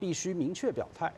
必须明确表态。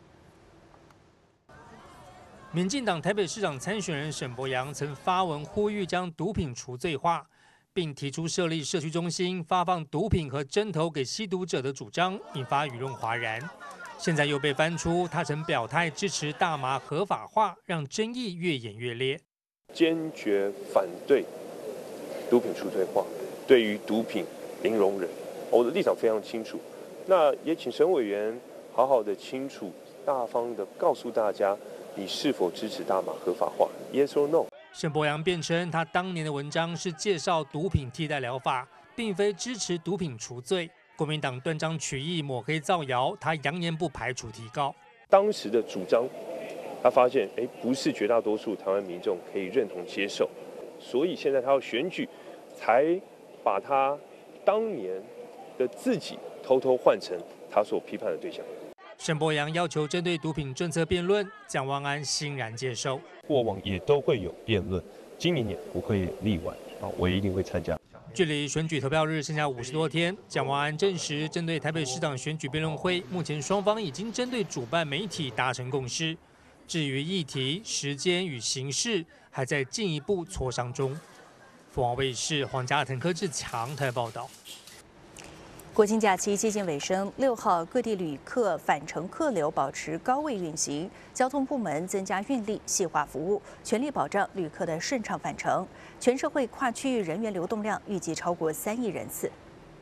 民进党台北市长参选人沈伯洋曾发文呼吁将毒品除罪化，并提出设立社区中心发放毒品和针头给吸毒者的主张，引发舆论哗然。现在又被翻出他曾表态支持大麻合法化，让争议越演越烈。 坚决反对毒品除罪化，对于毒品零容忍。我的立场非常清楚，那也请沈委员好好的清楚、大方的告诉大家，你是否支持大麻合法化 ？Yes or no？ 沈伯洋辩称，他当年的文章是介绍毒品替代疗法，并非支持毒品除罪。国民党断章取义、抹黑造谣，他扬言不排除提告。 当时的主张，他发现，不是绝大多数台湾民众可以认同接受，所以现在他要选举，才把他当年的自己偷偷换成他所批判的对象。 沈伯洋要求针对毒品政策辩论，蒋万安欣然接受。 过往也都会有辩论，今年也不会例外啊，我一定会参加。 距离选举投票日剩下50多天，蒋万安证实，针对台北市长选举辩论会，目前双方已经针对主办媒体达成共识。至于议题、时间与形式，还在进一步磋商中。凤凰卫视黄家腾、柯志强台报道。 国庆假期接近尾声，6号各地旅客返程客流保持高位运行，交通部门增加运力，细化服务，全力保障旅客的顺畅返程。全社会跨区域人员流动量预计超过3亿人次。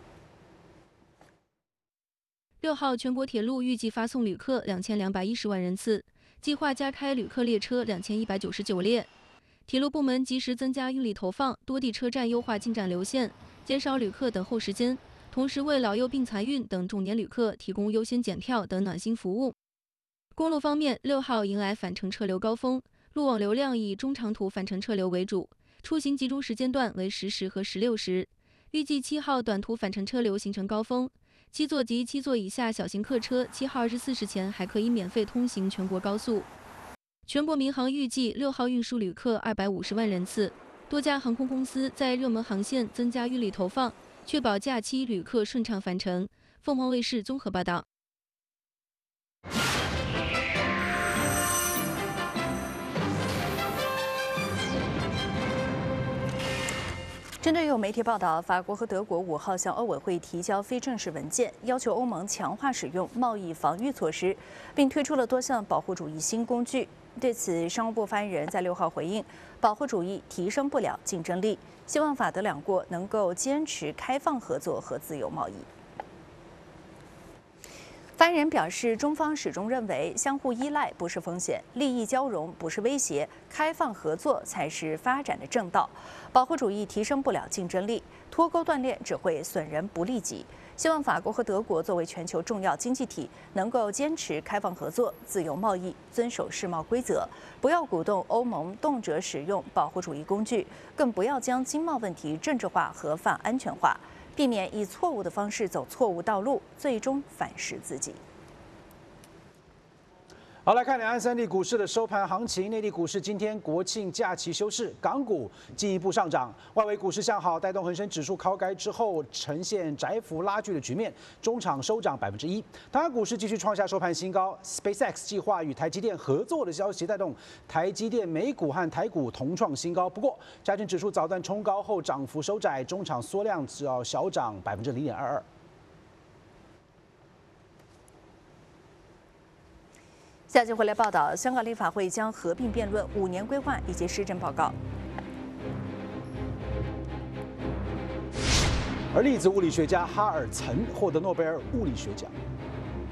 6号全国铁路预计发送旅客2210万人次，计划加开旅客列车2199列。铁路部门及时增加运力投放，多地车站优化进站流线，减少旅客等候时间。同时为老幼病残孕等重点旅客提供优先检票等暖心服务。公路方面，6号迎来返程车流高峰，路网流量以中长途返程车流为主，出行集中时间段为10时和16时。预计7号短途返程车流形成高峰，7座及7座以下小型客车7号24时前还可以免费通行全国高速。全国民航预计6号运输旅客250万人次，多家航空公司在热门航线增加运力投放，确保假期旅客顺畅返程。凤凰卫视综合报道。 针对有媒体报道，法国和德国5号向欧委会提交非正式文件，要求欧盟强化使用贸易防御措施，并推出了多项保护主义新工具。对此，商务部发言人在6号回应，保护主义提升不了竞争力，希望法德两国能够坚持开放合作和自由贸易。发言人表示，中方始终认为相互依赖不是风险，利益交融不是威胁，开放合作才是发展的正道。保护主义提升不了竞争力，脱钩断链只会损人不利己。希望法国和德国作为全球重要经济体，能够坚持开放合作、自由贸易，遵守世贸规则，不要鼓动欧盟动辄使用保护主义工具，更不要将经贸问题政治化和泛安全化。避免以错误的方式走错误道路，最终反噬自己。 好，来看两岸三地股市的收盘行情。内地股市今天国庆假期休市，港股进一步上涨，外围股市向好，带动恒生指数高开之后呈现窄幅拉锯的局面，中场收涨1%。台湾股市继续创下收盘新高 ，SpaceX 计划与台积电合作的消息带动台积电美股和台股同创新高。不过，加权指数早段冲高后涨幅收窄，中场缩量只要小涨0.22%。 下集回来报道，香港立法会将合并辩论5年规划以及施政报告。 而粒子物理学家哈尔曾获得诺贝尔物理学奖。